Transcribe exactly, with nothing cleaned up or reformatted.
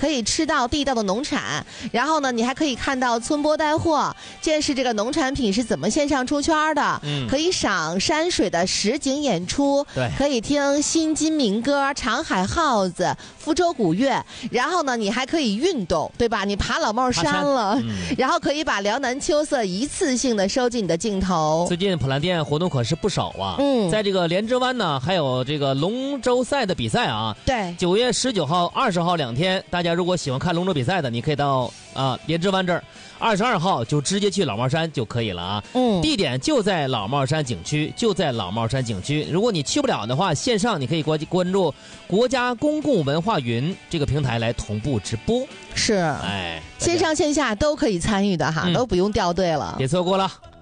可以吃到地道的农产，然后呢，你还可以看到村播带货，见识这个农产品是怎么线上出圈的，嗯，可以赏山水的实景演出， 对， 可以听新津民歌、长海号子、福州古乐，然后呢，你还可以运动，对吧？你爬老帽山了，嗯、然后可以把辽南秋色一次性的收进你的镜头。 最近普兰店活动可是不少啊， 嗯， 在这个莲枝湾呢，还有这个龙舟赛的比赛啊， 对， 九月十九号、二十号两天，大家如果喜欢看龙舟比赛的，你可以到啊莲枝湾这儿。二十二号就直接去老帽山就可以了啊， 嗯， 地点就在老帽山景区，就在老帽山景区。如果你去不了的话，线上你可以关关注国家公共文化云这个平台来同步直播。 是， 哎， 线上线下都可以参与的哈，嗯、都不用掉队了， 别错过了。